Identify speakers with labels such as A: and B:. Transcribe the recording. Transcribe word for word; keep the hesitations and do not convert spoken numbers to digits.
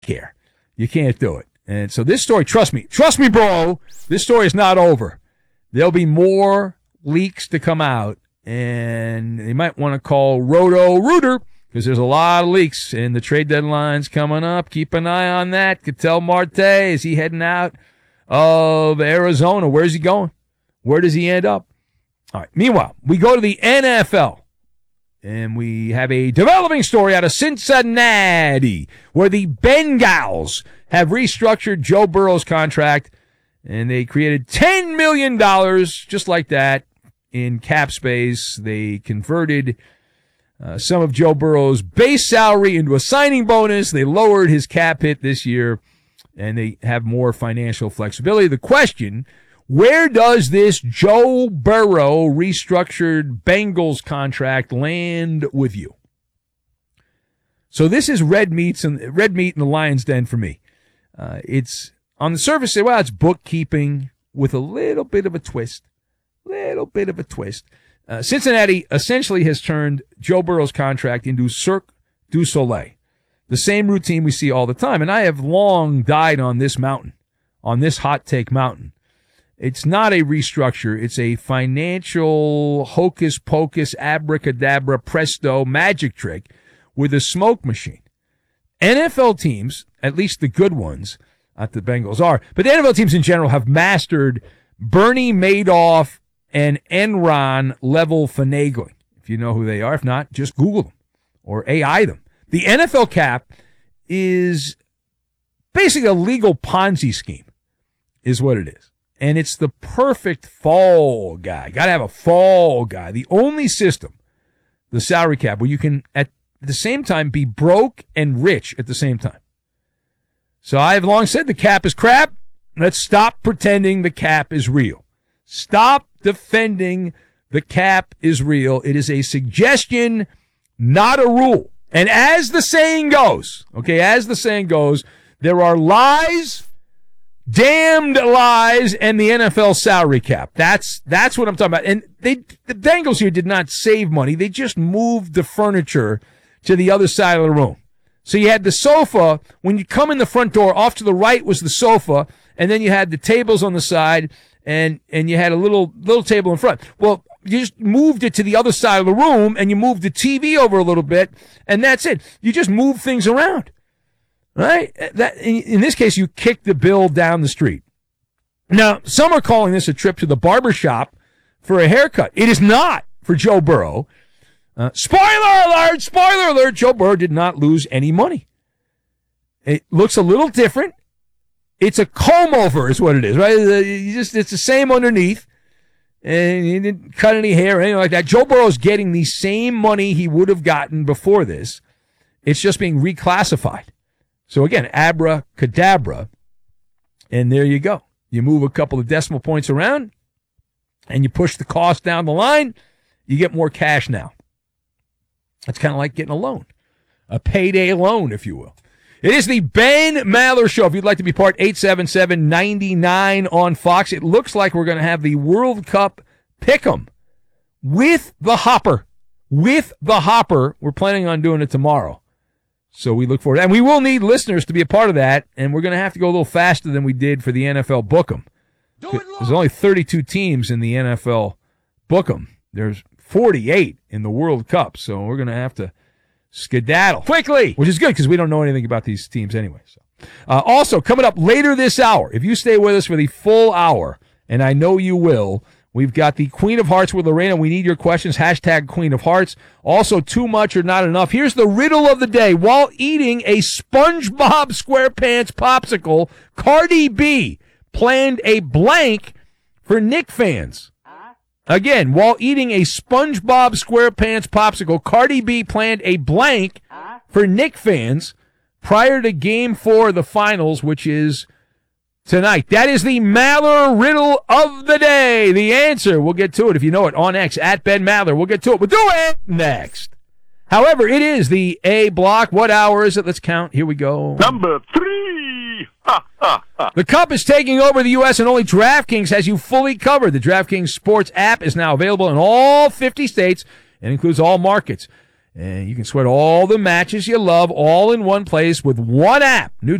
A: care. You can't do it. And so this story, trust me, trust me, bro, this story is not over. There'll be more leaks to come out, and they might want to call Roto-Rooter because there's a lot of leaks, and the trade deadline's coming up. Keep an eye on that. Ketel Marte, is he heading out of Arizona? Where's he going? Where does he end up? All right. Meanwhile, we go to the N F L, and we have a developing story out of Cincinnati where the Bengals have restructured Joe Burrow's contract, and they created ten million dollars just like that in cap space. They converted uh, some of Joe Burrow's base salary into a signing bonus. They lowered his cap hit this year, and they have more financial flexibility. The question, where does this Joe Burrow restructured Bengals contract land with you? So this is red meats and red meat in the lion's den for me. Uh, it's on the surface, say, well, it's bookkeeping with a little bit of a twist, little bit of a twist. Uh, Cincinnati essentially has turned Joe Burrow's contract into Cirque du Soleil, the same routine we see all the time. And I have long died on this mountain, on this hot take mountain. It's not a restructure. It's a financial hocus pocus, abracadabra, presto magic trick with a smoke machine. N F L teams, at least the good ones, not the Bengals are, but the N F L teams in general have mastered Bernie Madoff and Enron level finagling. If you know who they are. If not, just Google them or A I them. The N F L cap is basically a legal Ponzi scheme is what it is. And it's the perfect fall guy. Got to have a fall guy. The only system, the salary cap, where you can at the same time be broke and rich at the same time. So I've long said the cap is crap. Let's stop pretending the cap is real. Stop defending the cap is real. It is a suggestion, not a rule. And as the saying goes, okay, as the saying goes, there are lies, damned lies, and the N F L salary cap. That's that's what I'm talking about. And they the Bengals here did not save money. They just moved the furniture to the other side of the room. So you had the sofa. When you come in the front door, off to the right was the sofa, and then you had the tables on the side, and and you had a little little table in front. Well, you just moved it to the other side of the room, and you moved the T V over a little bit, and that's it. You just move things around. Right? That, in, in this case, you kick the bill down the street. Now, some are calling this a trip to the barber shop for a haircut. It is not for Joe Burrow. Uh, spoiler alert! Spoiler alert! Joe Burrow did not lose any money. It looks a little different. It's a comb over is what it is, right? You just, it's the same underneath. And he didn't cut any hair or anything like that. Joe Burrow's getting the same money he would have gotten before this. It's just being reclassified. So again, abracadabra, and there you go. You move a couple of decimal points around, and you push the cost down the line, you get more cash now. It's kind of like getting a loan, a payday loan, if you will. It is the Ben Maller Show. If you'd like to be part, eight seven seven, nine nine on Fox. It looks like we're going to have the World Cup Pick'em with the Hopper. With the Hopper. We're planning on doing it tomorrow. So we look forward to that. And we will need listeners to be a part of that, and we're going to have to go a little faster than we did for the N F L Book'em. There's only thirty-two teams in the N F L Book'em. There's forty-eight in the World Cup, so we're going to have to skedaddle quickly, which is good because we don't know anything about these teams anyway. So, uh, also, coming up later this hour, if you stay with us for the full hour, and I know you will, we've got the Queen of Hearts with Lorena. We need your questions. Hashtag Queen of Hearts. Also, too much or not enough. Here's the riddle of the day. While eating a SpongeBob SquarePants popsicle, Cardi B planned a blank for Knick fans. Again, while eating a SpongeBob SquarePants popsicle, Cardi B planned a blank for Knick fans prior to Game Four of the Finals, which is tonight. That is the Maller riddle of the day. The answer, we'll get to it if you know it, on X, at Ben Maller. We'll get to it. We'll do it next. However, it is the A block. What hour is it? Let's count. Here we go.
B: Number three. Ha, ha, ha.
A: The Cup is taking over the U S and only DraftKings has you fully covered. The DraftKings Sports app is now available in all fifty states and includes all markets. And you can sweat all the matches you love all in one place with one app. New